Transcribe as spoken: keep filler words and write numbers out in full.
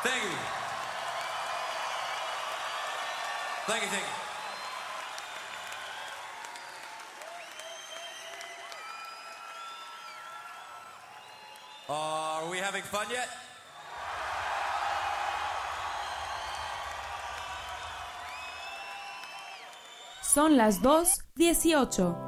Thank you. Thank you, thank you. Are we having fun yet? Son las dos dieciocho.